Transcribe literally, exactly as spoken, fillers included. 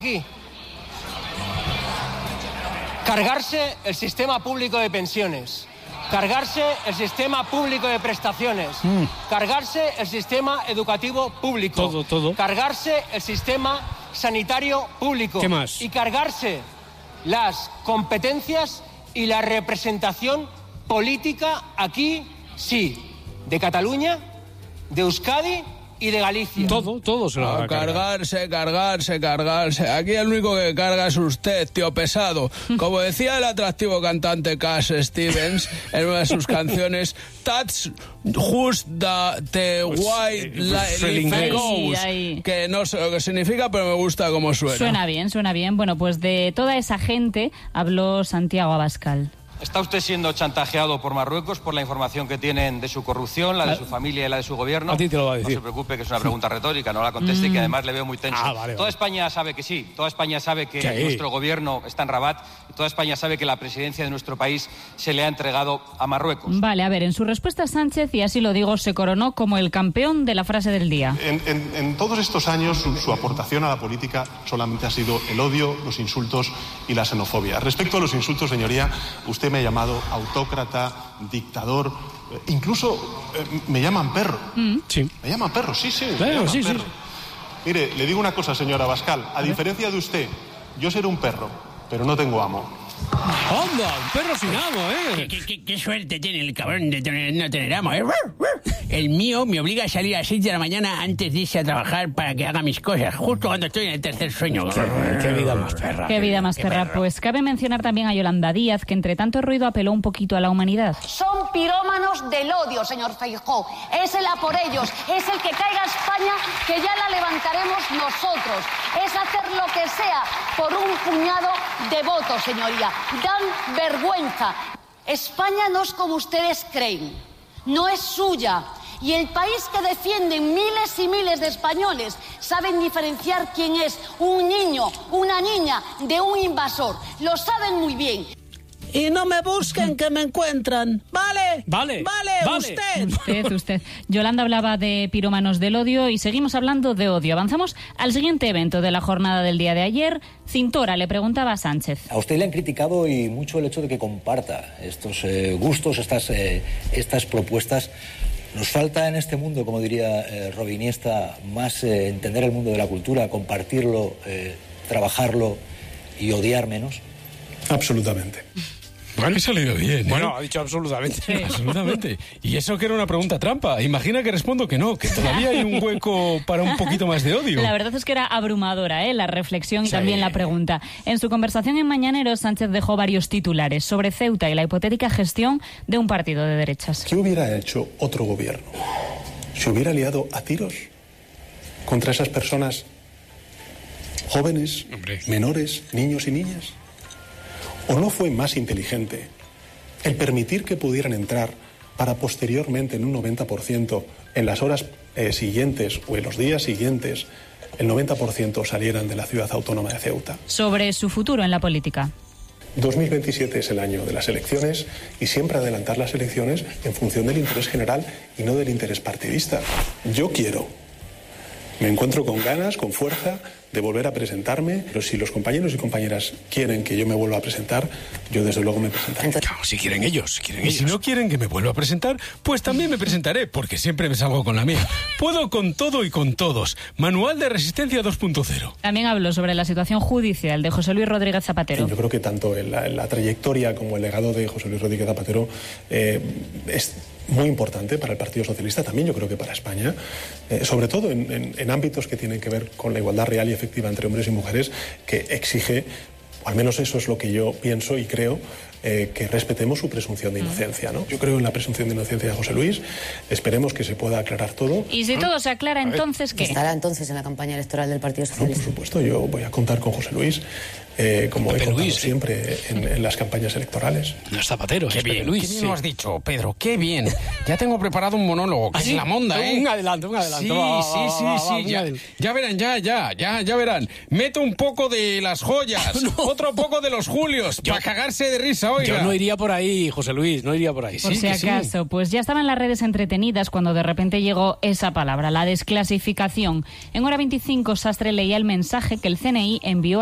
Aquí. Cargarse el sistema público de pensiones, cargarse el sistema público de prestaciones, mm. cargarse el sistema educativo público, todo, todo. cargarse el sistema sanitario público. ¿Qué más? Y cargarse las competencias y la representación política aquí, sí, de Cataluña, de Euskadi y de Galicia. Todo, todo se lo va a cargar. Cargarse, cargarse, cargarse. Aquí el único que carga es usted, tío pesado. Como decía el atractivo cantante Cass Stevens en una de sus canciones, That's just the, the Pues, white pues, el life inglés. goes. Ahí, ahí. Que no sé lo que significa, pero me gusta cómo suena. Suena bien, suena bien. Bueno, pues de toda esa gente habló Santiago Abascal. ¿Está usted siendo chantajeado por Marruecos por la información que tienen de su corrupción, la de su familia y la de su gobierno? A ti te lo va a decir. No se preocupe, que es una pregunta retórica, no la conteste, mm. que además le veo muy tenso. Ah, vale, toda vale. España sabe que sí, toda España sabe que Sí. nuestro gobierno está en Rabat, y toda España sabe que la presidencia de nuestro país se le ha entregado a Marruecos. Vale, a ver, en su respuesta Sánchez, y así lo digo, se coronó como el campeón de la frase del día. En, en, en todos estos años su, su aportación a la política solamente ha sido el odio, los insultos y la xenofobia. Respecto a los insultos, señoría, usted me ha llamado autócrata, dictador, eh, incluso eh, me llaman perro. Mm. Sí. Me llaman perro, sí, sí. me Claro, llaman sí, sí. perro. Mire, le digo una cosa, señora Abascal. A diferencia de usted, yo seré un perro, pero no tengo amo. ¡Onda! Un perro sin amo, ¿eh? ¿Qué, qué, qué suerte tiene el cabrón de tener, no tener amo, ¿eh? El mío me obliga a salir a las seis de la mañana antes de irse a trabajar para que haga mis cosas, justo cuando estoy en el tercer sueño. Qué vida más perra. Qué vida más perra. Pues cabe mencionar también a Yolanda Díaz, que entre tanto ruido apeló un poquito a la humanidad. Son pirómanos del odio, señor Feijóo. Es el a por ellos, es el que caiga España, que ya la levantaremos nosotros. Es hacer lo que sea por un puñado de votos, señoría. Dan vergüenza. España no es como ustedes creen, no es suya. Y el país que defienden miles y miles de españoles saben diferenciar quién es un niño, una niña, de un invasor. Lo saben muy bien. Y no me busquen, que me encuentran. ¿Vale? Vale. Vale, vale. usted. Usted, usted. Yolanda hablaba de pirómanos del odio y seguimos hablando de odio. Avanzamos al siguiente evento de la jornada del día de ayer. Cintora le preguntaba a Sánchez. A usted le han criticado y mucho el hecho de que comparta estos eh, gustos, estas, eh, estas propuestas. Nos falta en este mundo, como diría eh, Robin Iniesta, más eh, entender el mundo de la cultura, compartirlo, eh, trabajarlo y odiar menos. Absolutamente. Bueno, ha salido bien, ¿eh? Bueno, ha dicho absolutamente. Sí. Absolutamente. Y eso que era una pregunta trampa. Imagina que respondo que no, que todavía hay un hueco para un poquito más de odio. La verdad es que era abrumadora, ¿eh? La reflexión y Sí. también la pregunta. En su conversación en Mañaneros, Sánchez dejó varios titulares sobre Ceuta y la hipotética gestión de un partido de derechas. ¿Qué hubiera hecho otro gobierno? ¿Se hubiera liado a tiros contra esas personas jóvenes, Hombre. menores, niños y niñas? ¿O no fue más inteligente el permitir que pudieran entrar para posteriormente en un noventa por ciento en las horas eh, siguientes o en los días siguientes el noventa por ciento salieran de la ciudad autónoma de Ceuta? Sobre su futuro en la política. dos mil veintisiete es el año de las elecciones y siempre adelantar las elecciones en función del interés general y no del interés partidista. Yo quiero, me encuentro con ganas, con fuerza de volver a presentarme, pero si los compañeros y compañeras quieren que yo me vuelva a presentar, yo desde luego me presentaré. Claro, si quieren ellos, si quieren y ellos. Si no quieren que me vuelva a presentar, pues también me presentaré, porque siempre me salgo con la mía. Puedo con todo y con todos. Manual de Resistencia dos punto cero. También habló sobre la situación judicial de José Luis Rodríguez Zapatero. Yo creo que tanto en la, en la trayectoria como el legado de José Luis Rodríguez Zapatero eh, es muy importante para el Partido Socialista, también yo creo que para España, eh, sobre todo en, en, en ámbitos que tienen que ver con la igualdad real y efectiva entre hombres y mujeres, que exige, o al menos eso es lo que yo pienso y creo, eh, que respetemos su presunción de inocencia, ¿no? Yo creo en la presunción de inocencia de José Luis, esperemos que se pueda aclarar todo. Y si todo se aclara, entonces, ¿qué? ¿Estará entonces en la campaña electoral del Partido No, Socialista? por supuesto, yo voy a contar con José Luis eh, como Pepe he contado Luis, siempre en, en las campañas electorales. No es Zapatero, Qué es Pepe bien, Luis. qué bien sí. lo has dicho, Pedro, qué bien. Ya tengo preparado un monólogo, que ¿Ah, es sí? la monda, ¿eh? Un adelanto, un adelanto. Sí, Va, va, sí, va, sí, va, sí, va, ya, va. ya verán, ya, ya, ya, ya verán. Meto un poco de las joyas, No. otro poco de los Julios, Yo- para cagarse de risa, oiga. Yo no iría por ahí, José Luis, no iría por ahí. Por Sí, si que sí. acaso, pues ya estaban las redes entretenidas cuando de repente llegó esa palabra, la desclasificación. En hora veinticinco, Sastre leía el mensaje que el C N I envió